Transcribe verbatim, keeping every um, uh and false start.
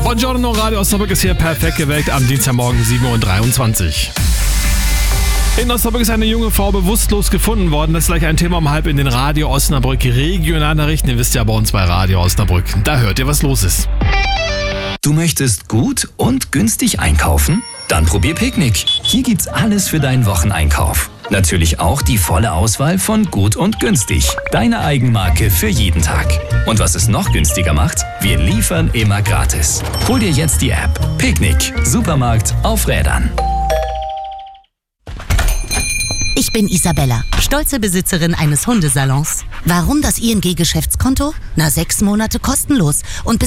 Buongiorno, Radio Osnabrück ist hier perfekt geweckt am Dienstagmorgen sieben Uhr dreiundzwanzig. In Osnabrück ist eine junge Frau bewusstlos gefunden worden. Das ist gleich ein Thema um halb in den Radio Osnabrück Regionalnachrichten. Ihr wisst ja bei uns bei Radio Osnabrück. Da hört ihr, was los ist. Du möchtest gut und günstig einkaufen? Dann probier Picknick. Hier gibt's alles für deinen Wocheneinkauf. Natürlich auch die volle Auswahl von Gut und Günstig. Deine Eigenmarke für jeden Tag. Und was es noch günstiger macht? Wir liefern immer gratis. Hol dir jetzt die App. Picknick. Supermarkt auf Rädern. Ich bin Isabella, stolze Besitzerin eines Hundesalons. Warum das I N G-Geschäftskonto? Na, sechs Monate kostenlos und bis